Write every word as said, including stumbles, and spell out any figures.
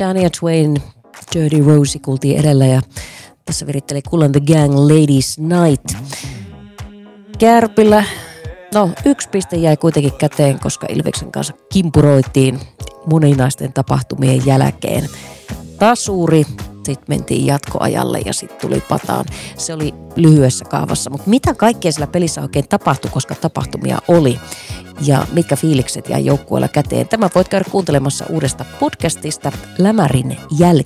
Shania Twain, Dirty Rosie kuultiin edellä ja tässä viritteli Kool and the Gang Ladies Night. Kärpillä, no yksi piste jäi kuitenkin käteen, koska Ilveksen kanssa kimpuroitiin moninaisten tapahtumien jälkeen. Tasuri, sitten mentiin jatkoajalle ja sitten tuli pataan. Se oli lyhyessä kaavassa, mutta mitä kaikkea siellä pelissä oikein tapahtui, koska tapahtumia oli ja mitkä fiilikset jäi joukkueella käteen. Tämä voit käydä kuuntelemassa uudesta podcastista Lämärin jälkeen.